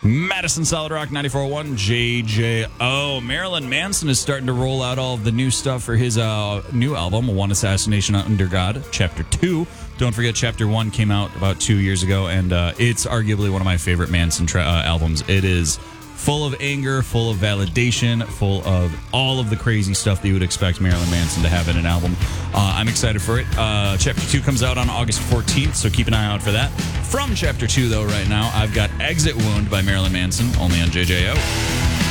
Madison Solid Rock 94.1 JJO. Marilyn Manson is starting to roll out all of the new stuff for his new album, One Assassination Under God, Chapter 2. Don't forget, Chapter 1 came out about 2 years ago, and it's arguably one of my favorite Manson albums. It is full of anger, full of validation, full of all of the crazy stuff that you would expect Marilyn Manson to have in an album. I'm excited for it. Chapter 2 comes out on August 14th, so keep an eye out for that. From Chapter 2, though, right now, I've got Exit Wound by Marilyn Manson, only on JJO.